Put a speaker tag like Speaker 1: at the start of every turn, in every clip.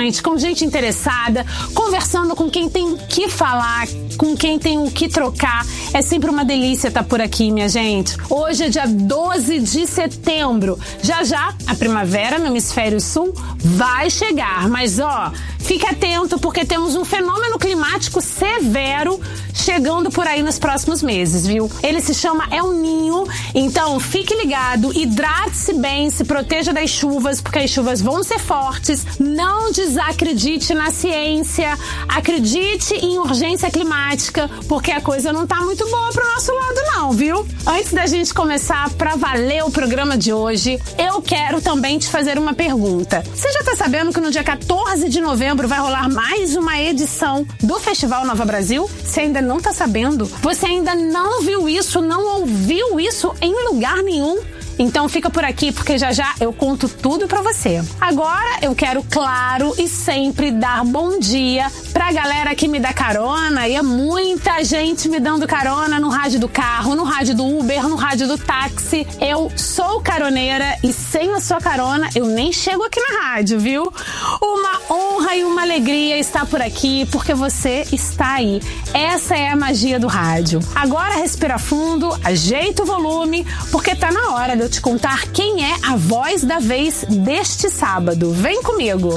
Speaker 1: interessante, com gente interessada, conversando com quem tem o que falar, com quem tem o que trocar. É sempre uma delícia estar por aqui, minha gente. Hoje é dia 12 de setembro. Já a primavera no hemisfério sul vai chegar. Mas fique atento porque temos um fenômeno climático severo chegando por aí nos próximos meses, viu? Ele se chama El Niño. Então fique ligado, hidrate-se bem, se proteja das chuvas, porque as chuvas vão ser fortes. Não desacredite na ciência, acredite em urgência climática, porque a coisa não tá muito boa pro nosso lado não, viu? Antes da gente começar pra valer o programa de hoje, eu quero também te fazer uma pergunta. Você já tá sabendo que no dia 14 de novembro vai rolar mais uma edição do Festival Nova Brasil? Você ainda não tá sabendo? Você ainda não viu isso, não ouviu isso em lugar nenhum? Então fica por aqui porque já eu conto tudo pra você. Agora eu quero, claro, e sempre dar bom dia pra galera que me dá carona, e é muita gente me dando carona no rádio do carro, no rádio do Uber, no rádio do táxi. Eu sou caroneira e sem a sua carona eu nem chego aqui na rádio, viu? Uma honra e uma alegria estar por aqui porque você está aí. Essa é a magia do rádio. Agora respira fundo, ajeita o volume, porque tá na hora de eu te contar quem é a voz da vez deste sábado. Vem comigo!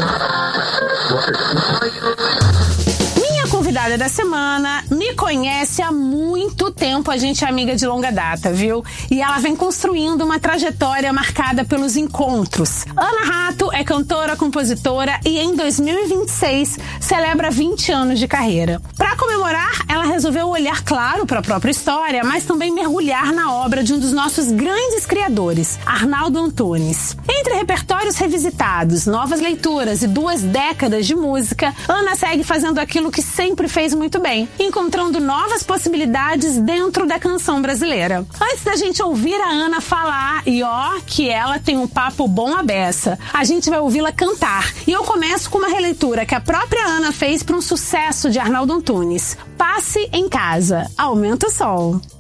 Speaker 1: Minha convidada da semana me conhece há muito tempo, a gente é amiga de longa data, viu? E ela vem construindo uma trajetória marcada pelos encontros. Ana Rato é cantora, compositora e em 2026 celebra 20 anos de carreira. Para comemorar, ela resolveu olhar, claro, para a própria história, mas também mergulhar na obra de um dos nossos grandes criadores, Arnaldo Antunes. Entre repertórios revisitados, novas leituras e 2 décadas de música, Ana segue fazendo aquilo que sempre fez muito bem, encontrando novas possibilidades dentro da canção brasileira. Antes da gente ouvir a Ana falar, que ela tem um papo bom à beça, a gente vai ouvi-la cantar. E eu começo com uma releitura que a própria Ana fez para um sucesso de Arnaldo Antunes. Passe em Casa. Aumenta o som.